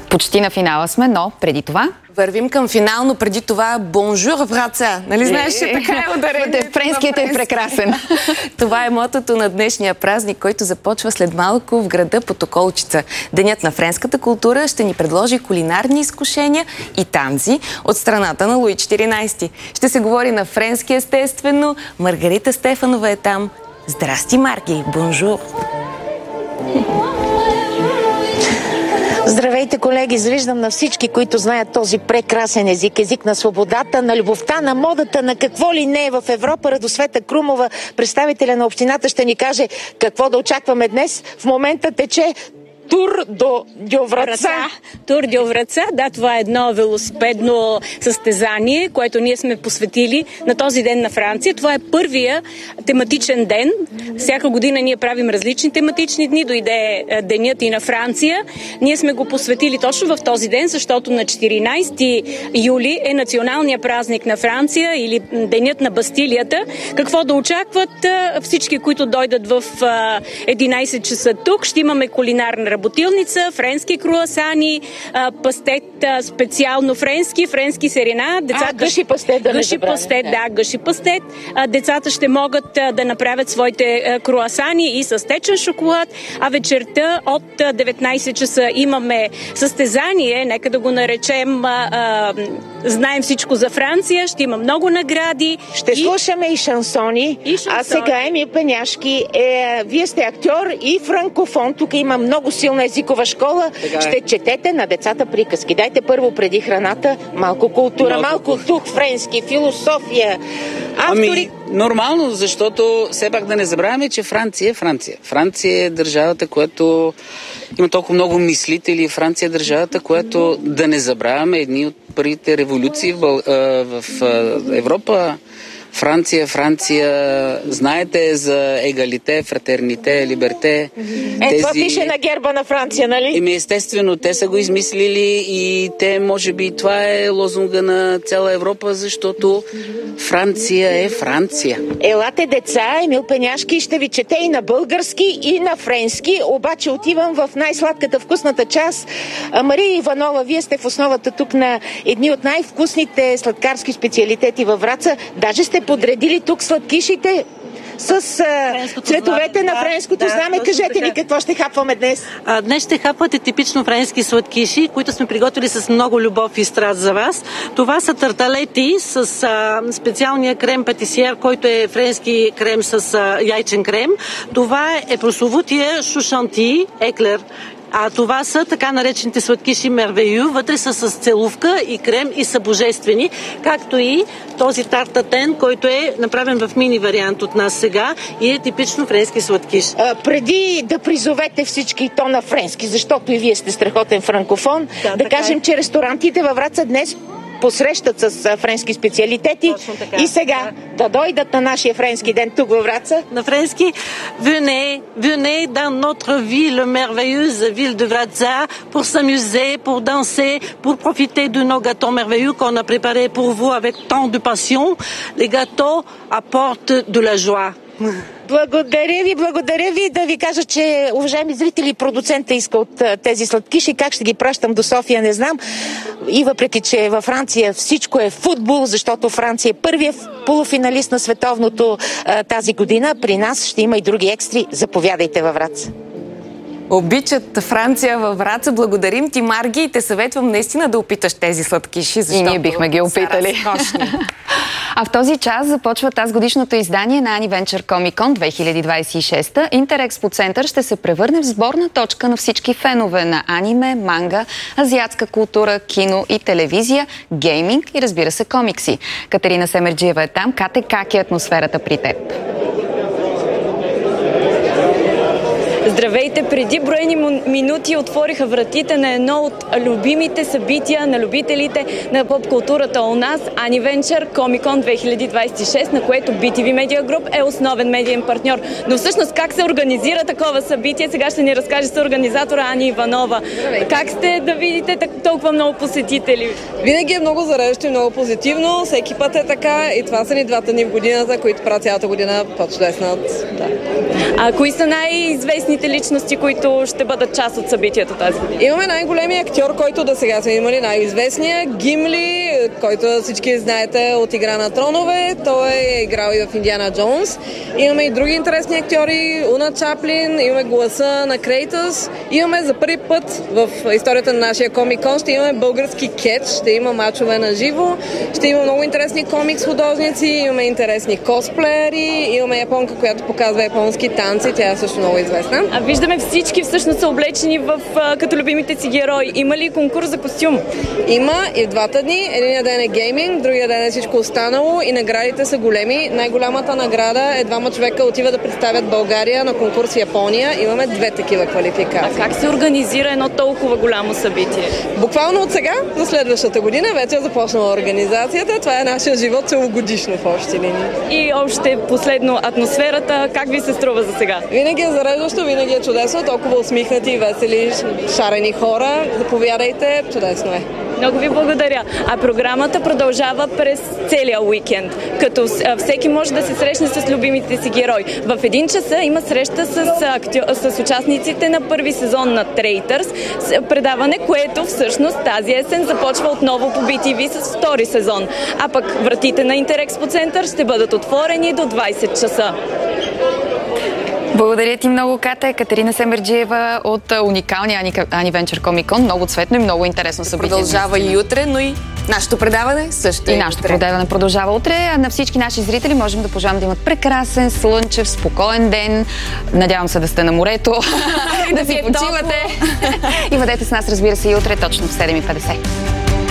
Почти на финала сме, но преди това... Вървим към финал, но преди това бонжур, Враца. Нали знаеш, че така е ударението? Френският е прекрасен. Това е мотото на днешния празник, който започва след малко в града Потоколчица. Денят на френската култура ще ни предложи кулинарни изкушения и танци от страната на Луи XIV. Ще се говори на френски, естествено. Маргарита Стефанова е там. Здрасти, Марги! Бонжур! Здравейте, колеги! Завиждам на всички, които знаят този прекрасен език. Език на свободата, на любовта, на модата, на какво ли не е в Европа. Радосвета Крумова, представителя на общината, ще ни каже какво да очакваме днес. В момента тече Тур до Враца. Тур до Враца, да, това е едно велосипедно състезание, което ние сме посветили на този ден на Франция. Това е първия тематичен ден. Всяка година ние правим различни тематични дни, дойде денят и на Франция. Ние сме го посветили точно в този ден, защото на 14 юли е националният празник на Франция или денят на Бастилията. Какво да очакват всички, които дойдат в 11 часа тук? Ще имаме кулинарна работилница, френски круасани, пастет специално френски серена. Гъши пастет, да не забравяме. Гъши пастет. Децата ще могат да направят своите круасани и с течен шоколад, а вечерта от 19 часа имаме състезание, нека да го наречем знаем всичко за Франция, ще има много награди. Ще слушаме и шансони. А сега Емил Пеняшки, вие сте актьор и франкофон, тук има много силна езикова школа. Ще четете на децата приказки. Дайте първо преди храната малко култура, малко дух френски, философия. Автори... Нормално, защото все пак да не забравяме, че Франция е Франция. Франция е държавата, която има толкова много мислители. Франция е държавата, която да не забравяме едни от първите революции в Европа. Франция, знаете за егалите, фратерните, либерте. Това пише на герба на Франция, нали? Естествено, те са го измислили и те, може би, това е лозунга на цяла Европа, защото Франция е Франция. Елате, деца, Емил Пеняшки ще ви чете и на български, и на френски, обаче отивам в най-сладката, вкусната част. Мария Иванова, вие сте в основата тук на едни от най-вкусните сладкарски специалитети във Враца. Даже сте подредили тук сладкишите с цветовете на френското знаме. Кажете ни какво ще хапваме днес. Днес ще хапвате типично френски сладкиши, които сме приготвили с много любов и страст за вас. Това са тарталети с специалния крем патисиер, който е френски крем с яйчен крем. Това е прословутия шушанти, еклер. А това са така наречените сладкиши мервею. Вътре са с целувка и крем и са божествени, както и този тартатен, който е направен в мини вариант от нас сега и е типично френски сладкиш. Преди да призовете всички то на френски, защото и вие сте страхотен франкофон, да кажем, че ресторантите във Враца днес посрещат с френски специалитети. И сега да дойдат на нашия френски ден тук във Враца. На френски venez dans notre ville merveilleuse, ville de Vratza, pour s'amuser, pour danser, pour profiter de nos gâteaux merveilleux qu'on a préparés pour vous avec tant de passion. Les gâteaux apportent de la joie. Благодаря ви. Да ви кажа, че, уважаеми зрители, продуцента иска от тези сладкиши. Как ще ги пращам до София, не знам. И въпреки, че във Франция всичко е футбол, защото Франция е първият полуфиналист на световното тази година, при нас ще има и други екстри. Заповядайте във Враца. Обичат Франция във Враца. Благодарим ти, Марги, и те съветвам наистина да опиташ тези сладкиши, защото и ние бихме ги опитали. А в този час започва тазгодишното издание на Ани-Венчър Комик-кон 2026. Интерекспо център ще се превърне в сборна точка на всички фенове на аниме, манга, азиатска култура, кино и телевизия, гейминг и, разбира се, комикси. Катерина Семерджиева е там. Кате, как е атмосферата при теб? Здравейте! Преди броени минути отвориха вратите на едно от любимите събития на любителите на поп-културата у нас, Ани-Венчър Комик-кон 2026, на което BTV Media Group е основен медиен партньор. Но всъщност как се организира такова събитие? Сега ще ни разкаже съорганизатора Ани Иванова. Здравейте. Как сте да видите толкова много посетители? Винаги е много зареждащо и много позитивно. Всеки път е така и това са ни двата дни в годината, които правят цялата година по-чудеснат. Да. А кои са най-известните най-известните личности, които ще бъдат част от събитието тази година? Имаме най-големия актьор, който до сега сме имали, най-известния Гимли, който всички знаете от Игра на тронове. Той е играл и в Индиана Джонс. Имаме и други интересни актьори, Уна Чаплин, имаме гласа на Крейтъс. Имаме за първи път в историята на нашия комик-кон, ще имаме български кетч, ще има мачове на живо, ще има много интересни комикс художници, имаме интересни косплеери, имаме японка, която показва японски танци, тя е също много известна. А виждаме всички всъщност са облечени като любимите си герои. Има ли конкурс за костюм? Има и в двата дни. Единия ден е гейминг, другия ден е всичко останало и наградите са големи. Най-голямата награда е 2 човека отиват да представят България на конкурс Япония. Имаме 2 такива квалификации. А как се организира едно толкова голямо събитие? Буквално от сега до следващата година вече е започнала организацията. Това е нашия живот целогодишно в общи линии. И още последно, атмосферата, как ви се струва за сега? Винаги е зареждащо, винаги е чудесно, толкова усмихнати, весели, шарени хора. Заповядайте, чудесно е. Много ви благодаря. А програмата продължава през целия уикенд, като всеки може да се срещне с любимите си герои. В 1 часа има среща с участниците на първи сезон на Traitors, предаване, което всъщност тази есен започва отново по BTV с втори сезон. А пък вратите на Интерекспо център ще бъдат отворени до 20 часа. Благодаря ти много, Ката. Екатерина Семерджиева от уникалния Анивенчър Комик-кон. Много цветно и много интересно събитие. Продължава и утре, но и нашето предаване също. И нашето предаване продължава утре. А на всички наши зрители можем да пожелам да имат прекрасен, слънчев, спокоен ден. Надявам се да сте на морето, да си почивате. И бъдете с нас, разбира се, и утре точно в 7:50.